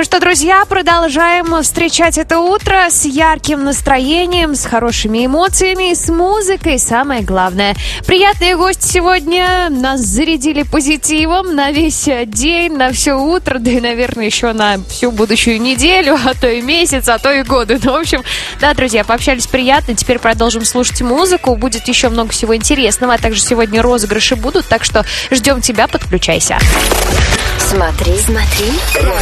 Ну что, друзья, продолжаем встречать это утро с ярким настроением, с хорошими эмоциями, с музыкой, самое главное. Приятные гости сегодня нас зарядили позитивом на весь день, на все утро, да и, наверное, еще на всю будущую неделю, а то и месяц, а то и годы. Ну, в общем, да, друзья, пообщались приятно, теперь продолжим слушать музыку, будет еще много всего интересного, а также сегодня розыгрыши будут, так что ждем тебя, подключайся. Смотри,